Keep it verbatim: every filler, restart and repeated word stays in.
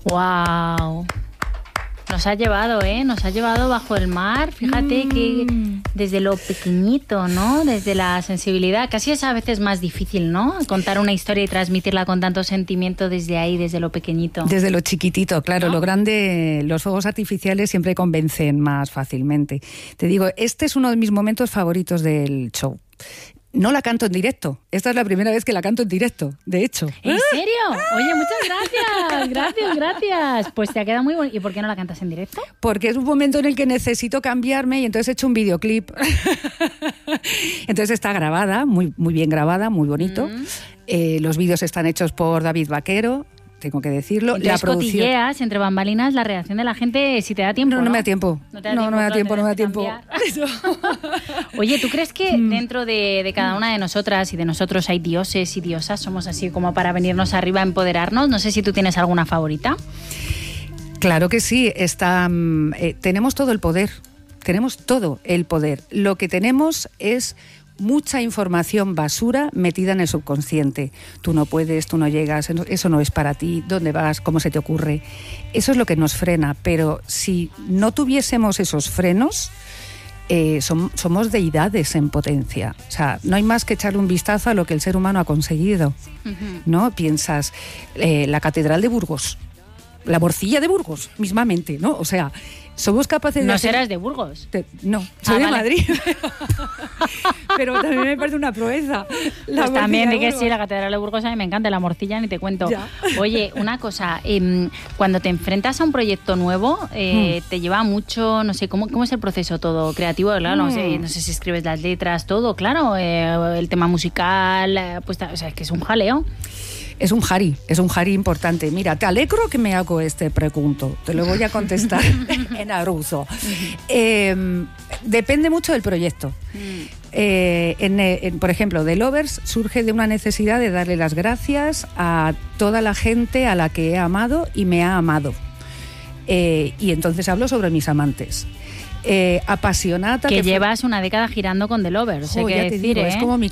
¡Wow! Nos ha llevado, ¿eh? Nos ha llevado bajo el mar. Fíjate mm. que desde lo pequeñito, ¿no? Desde la sensibilidad. Casi es a veces más difícil, ¿no? Contar una historia y transmitirla con tanto sentimiento desde ahí, desde lo pequeñito. Desde lo chiquitito, claro. ¿No? Lo grande, los fuegos artificiales siempre convencen más fácilmente. Te digo, este es uno de mis momentos favoritos del show. No la canto en directo. Esta es la primera vez que la canto en directo, de hecho. ¿En serio? Oye, muchas gracias. Gracias, gracias. Pues te ha quedado muy bonito. ¿Y por qué no la cantas en directo? Porque es un momento en el que necesito cambiarme y entonces he hecho un videoclip. Entonces está grabada, muy, muy bien grabada, muy bonito. Mm. Eh, los vídeos están hechos por David Vaquero. Tengo que decirlo. Entonces, la producción... cotilleas entre bambalinas la reacción de la gente si te da tiempo, No, no, no me da tiempo. No, te da no, tiempo, no me da claro, tiempo, no me da tiempo. Oye, ¿tú crees que dentro de, de cada una de nosotras y de nosotros hay dioses y diosas? Somos así como para venirnos arriba a empoderarnos. No sé si tú tienes alguna favorita. Claro que sí. Está, eh, tenemos todo el poder. Tenemos todo el poder. Lo que tenemos es mucha información basura metida en el subconsciente. Tú no puedes, tú no llegas, eso no es para ti, ¿dónde vas? ¿Cómo se te ocurre? Eso es lo que nos frena, pero si no tuviésemos esos frenos, eh, som, somos deidades en potencia. O sea, no hay más que echarle un vistazo a lo que el ser humano ha conseguido, uh-huh. ¿no? Piensas, eh, la Catedral de Burgos, la Morcilla de Burgos, mismamente, ¿no? O sea, somos capaces de ¿No hacer... serás de Burgos? Te... No, soy ah, de vale. Madrid. Pero también me parece una proeza. La pues también de que sí, la Catedral de Burgos a mí me encanta, la morcilla ni te cuento. Ya. Oye, una cosa, eh, cuando te enfrentas a un proyecto nuevo, eh, mm. te lleva mucho, no sé, ¿cómo, cómo es el proceso todo creativo? Claro, mm. no sé, no sé si escribes las letras, todo, claro, eh, el tema musical, pues, o sea, es que es un jaleo. Es un jari, es un jari importante. Mira, te alegro que me hago este pregunto. Te lo voy a contestar en aruso. Eh, depende mucho del proyecto. Eh, en, en, por ejemplo, The Lovers surge de una necesidad de darle las gracias a toda la gente a la que he amado y me ha amado. Eh, y entonces hablo sobre mis amantes. Eh, apasionada que que llevas fue... una década girando con The Lovers, oh, hay que ya te decir, digo, ¿eh? Es como mi